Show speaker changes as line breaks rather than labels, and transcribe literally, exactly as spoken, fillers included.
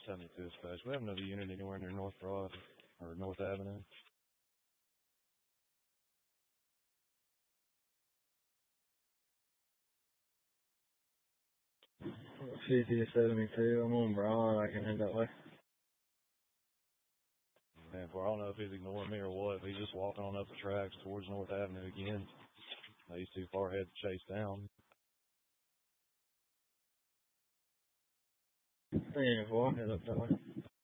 seventy-two space. We have another unit anywhere near North Broad or North Avenue.
fifty to seventy-two. I'm on Broad. I can head that way.
And for I don't know if he's ignoring me or what, if he's just walking on up the tracks towards North Avenue again. He's too far ahead to chase down.
Yeah, well, I'll head up that way.